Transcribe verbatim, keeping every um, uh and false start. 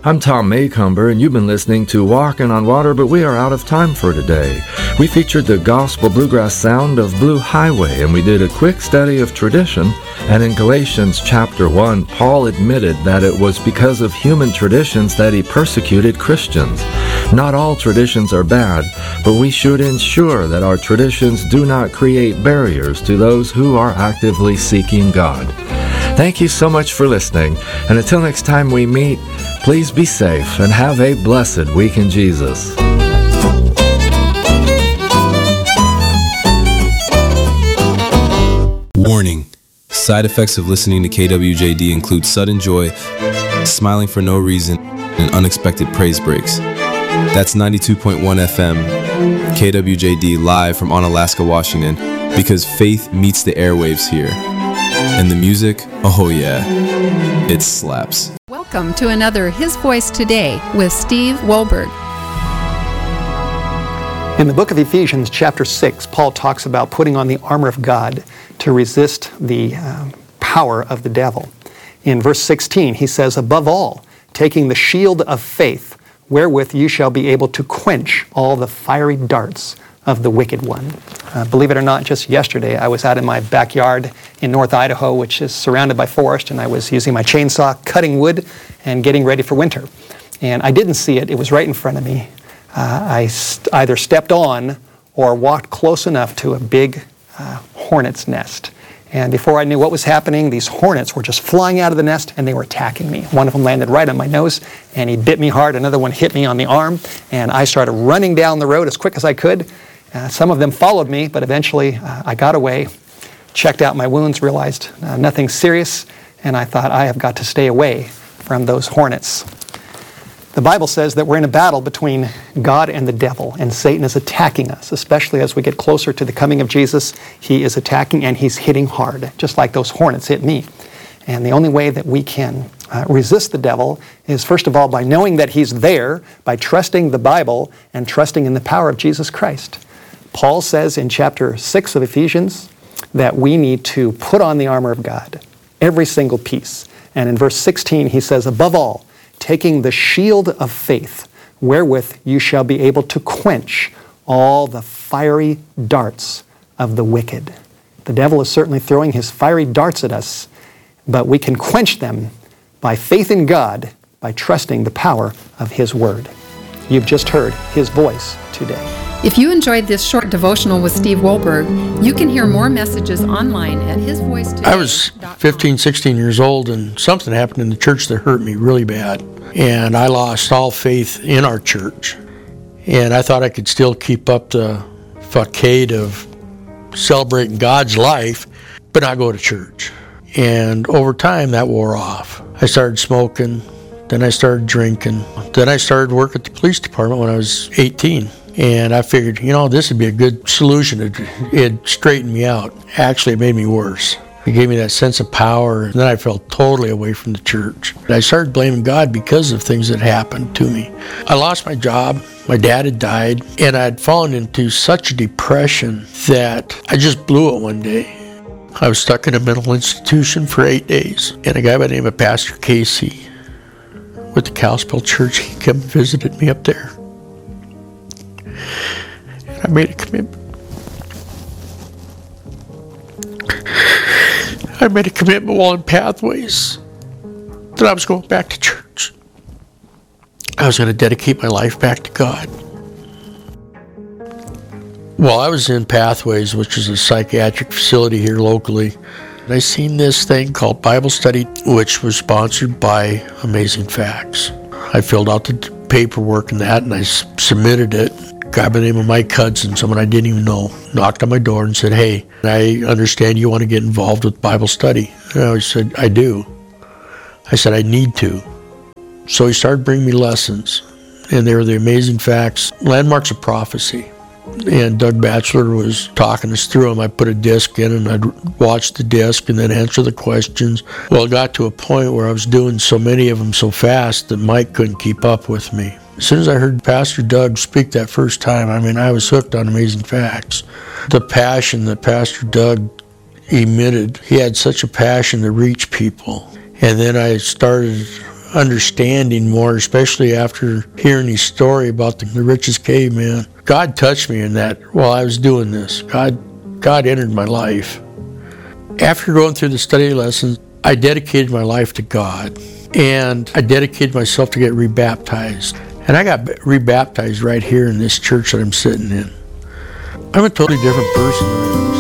I'm Tom Maycomber, and you've been listening to Walking on Water, but we are out of time for today. We featured the gospel bluegrass sound of Blue Highway, and we did a quick study of tradition. And in Galatians chapter one, Paul admitted that it was because of human traditions that he persecuted Christians. Not all traditions are bad, but we should ensure that our traditions do not create barriers to those who are actively seeking God. Thank you so much for listening, and until next time we meet, please be safe and have a blessed week in Jesus. Warning. Side effects of listening to K W J D include sudden joy, smiling for no reason, and unexpected praise breaks. That's ninety-two point one F M, K W J D, live from Onalaska, Washington, because faith meets the airwaves here. And the music, oh yeah, it slaps. Welcome to another His Voice Today with Steve Wohlberg. In the book of Ephesians, chapter six, Paul talks about putting on the armor of God to resist the uh, power of the devil. In verse sixteen, he says, above all, taking the shield of faith, wherewith you shall be able to quench all the fiery darts of the wicked one. Uh, believe it or not, just yesterday I was out in my backyard in North Idaho, which is surrounded by forest, and I was using my chainsaw, cutting wood, and getting ready for winter. And I didn't see it. It was right in front of me. Uh, I st- either stepped on or walked close enough to a big uh, hornet's nest. And before I knew what was happening, these hornets were just flying out of the nest, and they were attacking me. One of them landed right on my nose, and he bit me hard. Another one hit me on the arm, and I started running down the road as quick as I could. Uh, some of them followed me, but eventually uh, I got away, checked out my wounds, realized uh, nothing serious, and I thought, I have got to stay away from those hornets. The Bible says that we're in a battle between God and the devil, and Satan is attacking us, especially as we get closer to the coming of Jesus. He is attacking, and he's hitting hard, just like those hornets hit me. And the only way that we can uh, resist the devil is, first of all, by knowing that he's there, by trusting the Bible and trusting in the power of Jesus Christ. Paul says in chapter six of Ephesians that we need to put on the armor of God, every single piece. And in verse sixteen, he says, above all, taking the shield of faith, wherewith you shall be able to quench all the fiery darts of the wicked. The devil is certainly throwing his fiery darts at us, but we can quench them by faith in God, by trusting the power of His Word. You've just heard His voice today. If you enjoyed this short devotional with Steve Wohlberg, you can hear more messages online at his voice today. I was fifteen, sixteen years old, and something happened in the church that hurt me really bad. And I lost all faith in our church. And I thought I could still keep up the facade of celebrating God's life, but not go to church. And over time, that wore off. I started smoking, then I started drinking, then I started work at the police department when I was eighteen. And I figured, you know, this would be a good solution. It, it straightened me out. Actually, it made me worse. It gave me that sense of power, and then I felt totally away from the church. I started blaming God because of things that happened to me. I lost my job. My dad had died, and I had fallen into such a depression that I just blew it one day. I was stuck in a mental institution for eight days, and a guy by the name of Pastor Casey with the Kalispell Church, he came and visited me up there. And I made a commitment. I made a commitment while in Pathways that I was going back to church. I was going to dedicate my life back to God. While I was in Pathways, which is a psychiatric facility here locally, I seen this thing called Bible Study, which was sponsored by Amazing Facts. I filled out the paperwork and that, and I s- submitted it. A guy by the name of Mike Hudson, someone I didn't even know, knocked on my door and said, hey, I understand you want to get involved with Bible study. And I said, I do. I said, I need to. So he started bringing me lessons, and they were the Amazing Facts, Landmarks of Prophecy. And Doug Batchelor was talking us through them. I put a disc in, and I'd watch the disc and then answer the questions. Well, it got to a point where I was doing so many of them so fast that Mike couldn't keep up with me. As soon as I heard Pastor Doug speak that first time, I mean, I was hooked on Amazing Facts. The passion that Pastor Doug emitted, he had such a passion to reach people. And then I started understanding more, especially after hearing his story about the, the richest caveman. God touched me in that while I was doing this. God, God entered my life. After going through the study lessons, I dedicated my life to God, and I dedicated myself to get rebaptized. And I got rebaptized right here in this church that I'm sitting in. I'm a totally different person than I was.